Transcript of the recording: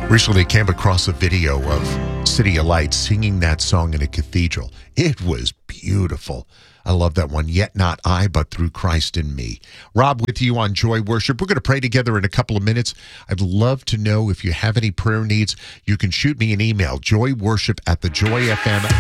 Recently came across a video of City of Lights singing that song in a cathedral. It was beautiful. I love that one. Yet not I, but through Christ in me. Rob with you on Joy Worship. We're going to pray together in a couple of minutes. I'd love to know if you have any prayer needs. You can shoot me an email, joyworship@thejoyfm